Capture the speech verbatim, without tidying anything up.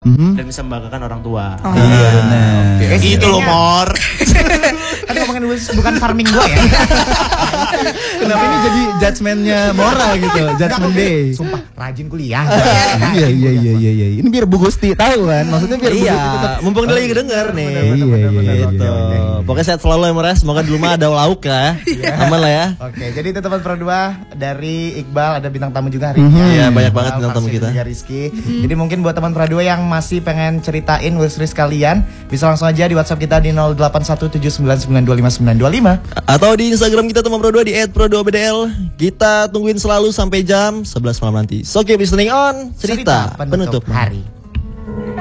mm-hmm. dan bisa membanggakan orang tua. Oh. Iya benar. Okay. Gitu loh Mor. Kan ngomongin bukan farming gue ya. Kenapa ini jadi judgementnya moral gitu, judgment day. Sumpah rajin kuliah. Iya iya iya iya iya. Ini biar Bu Gusti tahu kan, maksudnya biar Bu iya, Gusti tetap. Mumpung dia lagi denger nih. Iya iya iya. Pokoknya sehat selalu ya Mores. Semoga dulu mah ada lauk ya. Aman lah ya. Oke, jadi itu teman Pro dua dari Iqbal, ada bintang tamu juga hari ini. Iya, banyak banget bintang tamu kita. Rizky. Jadi mungkin buat teman Pro dua yang masih pengen ceritain wishlist kalian, bisa langsung aja di WhatsApp kita di nol delapan satu tujuh sembilan sembilan dua lima sembilan dua lima atau di Instagram kita teman Pro dua di et pro dua b d l. Kita tungguin selalu sampai jam sebelas malam nanti. So keep listening on Cerita, Cerita Penutup, Penutup Hari.